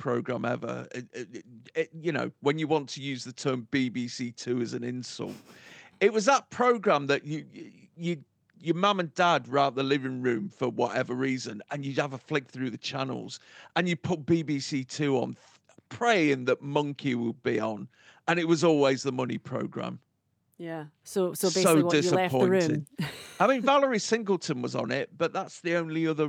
program ever. When you want to use the term BBC Two as an insult, it was that program that your mum and dad were out the living room for whatever reason, and you'd have a flick through the channels, and you put BBC Two on, praying that Monkey would be on, and it was always the money program. Yeah. So So basically what, you left the disappointing. room? I mean, Valerie Singleton was on it, but that's the only other